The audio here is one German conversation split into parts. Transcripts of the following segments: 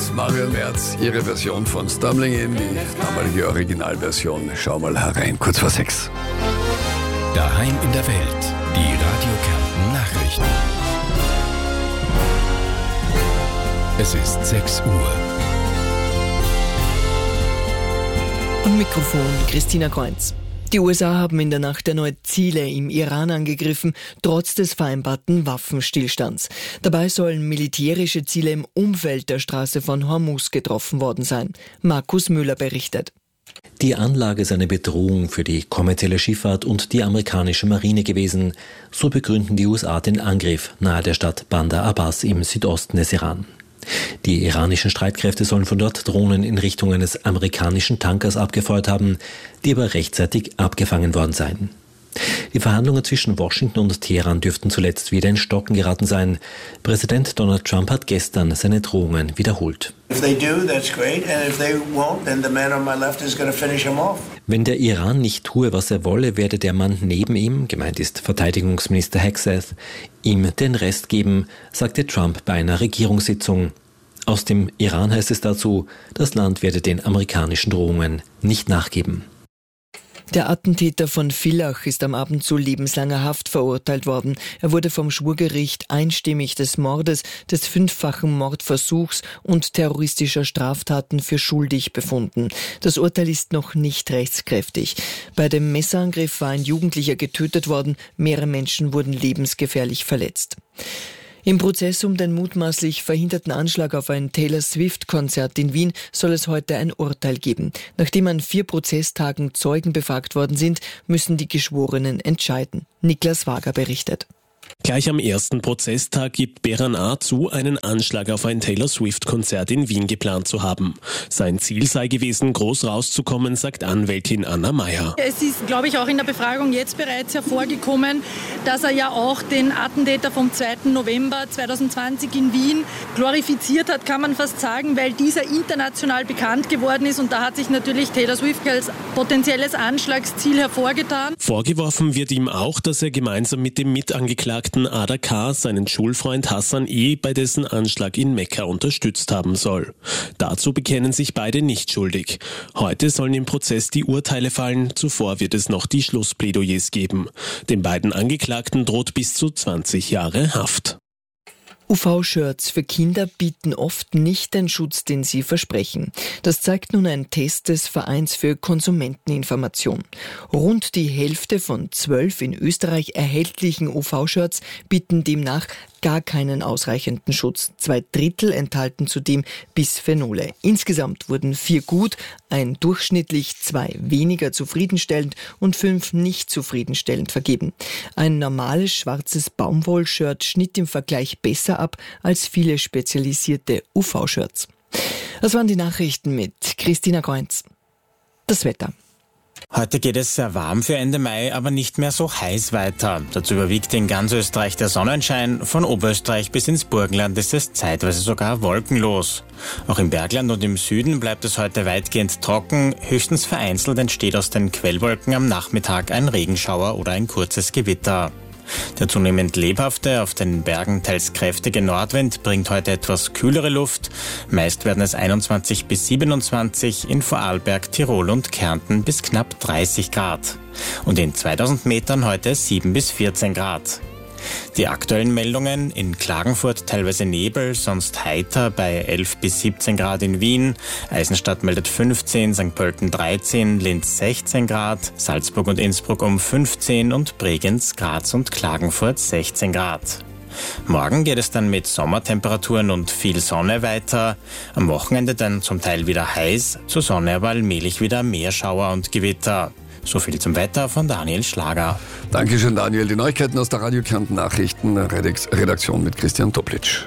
Marion Merz, ihre Version von Stumbling In, die damalige Originalversion. Schau mal herein, kurz vor 6. Daheim in der Welt, die Radio Kärnten Nachrichten. Es ist 6 Uhr. Am Mikrofon Christina Kreuz. Die USA haben in der Nacht erneut Ziele im Iran angegriffen, trotz des vereinbarten Waffenstillstands. Dabei sollen militärische Ziele im Umfeld der Straße von Hormuz getroffen worden sein. Markus Müller berichtet. Die Anlage ist eine Bedrohung für die kommerzielle Schifffahrt und die amerikanische Marine gewesen. So begründen die USA den Angriff nahe der Stadt Bandar Abbas im Südosten des Iran. Die iranischen Streitkräfte sollen von dort Drohnen in Richtung eines amerikanischen Tankers abgefeuert haben, die aber rechtzeitig abgefangen worden seien. Die Verhandlungen zwischen Washington und Teheran dürften zuletzt wieder in Stocken geraten sein. Präsident Donald Trump hat gestern seine Drohungen wiederholt. Wenn der Iran nicht tue, was er wolle, werde der Mann neben ihm, gemeint ist Verteidigungsminister Hegseth, ihm den Rest geben, sagte Trump bei einer Regierungssitzung. Aus dem Iran heißt es dazu, das Land werde den amerikanischen Drohungen nicht nachgeben. Der Attentäter von Villach ist am Abend zu lebenslanger Haft verurteilt worden. Er wurde vom Schwurgericht einstimmig des Mordes, des 5-fachen Mordversuchs und terroristischer Straftaten für schuldig befunden. Das Urteil ist noch nicht rechtskräftig. Bei dem Messerangriff war ein Jugendlicher getötet worden, mehrere Menschen wurden lebensgefährlich verletzt. Im Prozess um den mutmaßlich verhinderten Anschlag auf ein Taylor-Swift-Konzert in Wien soll es heute ein Urteil geben. Nachdem an 4 Prozesstagen Zeugen befragt worden sind, müssen die Geschworenen entscheiden. Niklas Wager berichtet. Gleich am ersten Prozesstag gibt Beran A. zu, einen Anschlag auf ein Taylor-Swift-Konzert in Wien geplant zu haben. Sein Ziel sei gewesen, groß rauszukommen, sagt Anwältin Anna Meyer. Es ist, glaube ich, auch in der Befragung jetzt bereits hervorgekommen, dass er ja auch den Attentäter vom 2. November 2020 in Wien glorifiziert hat, kann man fast sagen, weil dieser international bekannt geworden ist und da hat sich natürlich Taylor Swift als potenzielles Anschlagsziel hervorgetan. Vorgeworfen wird ihm auch, dass er gemeinsam mit dem Mitangeklagten Ada K. seinen Schulfreund Hassan E. bei dessen Anschlag in Mekka unterstützt haben soll. Dazu bekennen sich beide nicht schuldig. Heute sollen im Prozess die Urteile fallen, zuvor wird es noch die Schlussplädoyers geben. Den beiden Angeklagten droht bis zu 20 Jahre Haft. UV-Shirts für Kinder bieten oft nicht den Schutz, den sie versprechen. Das zeigt nun ein Test des Vereins für Konsumenteninformation. Rund die Hälfte von 12 in Österreich erhältlichen UV-Shirts bieten demnach gar keinen ausreichenden Schutz. 2/3 enthalten zudem Bisphenole. Insgesamt wurden 4 gut, ein durchschnittlich 2 weniger zufriedenstellend und 5 nicht zufriedenstellend vergeben. Ein normales schwarzes Baumwollshirt schnitt im Vergleich besser ab als viele spezialisierte UV-Shirts. Das waren die Nachrichten mit Christina Kreuz. Das Wetter. Heute geht es sehr warm für Ende Mai, aber nicht mehr so heiß weiter. Dazu überwiegt in ganz Österreich der Sonnenschein. Von Oberösterreich bis ins Burgenland ist es zeitweise sogar wolkenlos. Auch im Bergland und im Süden bleibt es heute weitgehend trocken. Höchstens vereinzelt entsteht aus den Quellwolken am Nachmittag ein Regenschauer oder ein kurzes Gewitter. Der zunehmend lebhafte, auf den Bergen teils kräftige Nordwind bringt heute etwas kühlere Luft. Meist werden es 21 bis 27, in Vorarlberg, Tirol und Kärnten bis knapp 30 Grad. Und in 2000 Metern heute 7 bis 14 Grad. Die aktuellen Meldungen: in Klagenfurt teilweise Nebel, sonst heiter bei 11 bis 17 Grad in Wien. Eisenstadt meldet 15, St. Pölten 13, Linz 16 Grad, Salzburg und Innsbruck um 15 und Bregenz, Graz und Klagenfurt 16 Grad. Morgen geht es dann mit Sommertemperaturen und viel Sonne weiter. Am Wochenende dann zum Teil wieder heiß, zur Sonne aber allmählich wieder mehr Schauer und Gewitter. So viel zum Wetter von Daniel Schlager. Dankeschön, Daniel. Die Neuigkeiten aus der Radio Kärnten Nachrichten, Redaktion mit Christian Toplitsch.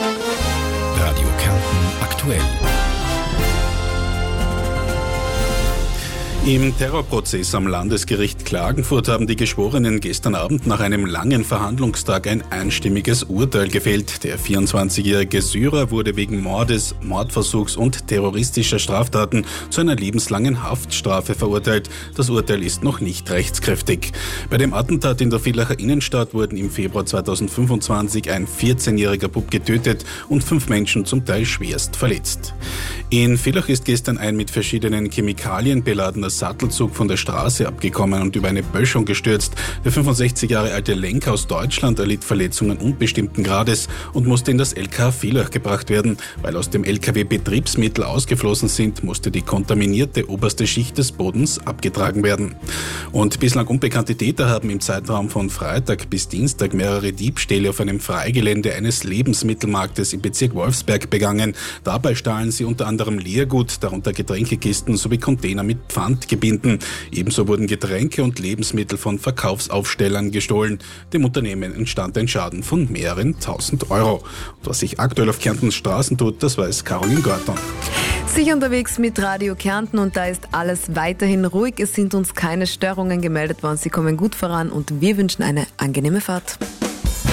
Radio Kärnten aktuell. Im Terrorprozess am Landesgericht Klagenfurt haben die Geschworenen gestern Abend nach einem langen Verhandlungstag ein einstimmiges Urteil gefällt. Der 24-jährige Syrer wurde wegen Mordes, Mordversuchs und terroristischer Straftaten zu einer lebenslangen Haftstrafe verurteilt. Das Urteil ist noch nicht rechtskräftig. Bei dem Attentat in der Villacher Innenstadt wurden im Februar 2025 ein 14-jähriger Bub getötet und 5 Menschen zum Teil schwerst verletzt. In Villach ist gestern ein mit verschiedenen Chemikalien beladener Sattelzug von der Straße abgekommen und über eine Böschung gestürzt. Der 65 Jahre alte Lenker aus Deutschland erlitt Verletzungen unbestimmten Grades und musste in das LKH Villach gebracht werden. Weil aus dem LKW Betriebsmittel ausgeflossen sind, musste die kontaminierte oberste Schicht des Bodens abgetragen werden. Und bislang unbekannte Täter haben im Zeitraum von Freitag bis Dienstag mehrere Diebstähle auf einem Freigelände eines Lebensmittelmarktes im Bezirk Wolfsberg begangen. Dabei stahlen sie unter anderem Leergut, darunter Getränkekisten sowie Container mit Pfandgebinden. Ebenso wurden Getränke und Lebensmittel von Verkaufsaufstellern gestohlen. Dem Unternehmen entstand ein Schaden von mehreren 1000 Euro. Und was sich aktuell auf Kärntens Straßen tut, das weiß Caroline Gorton. Sicher unterwegs mit Radio Kärnten und da ist alles weiterhin ruhig. Es sind uns keine Störungen gemeldet worden. Sie kommen gut voran und wir wünschen eine angenehme Fahrt.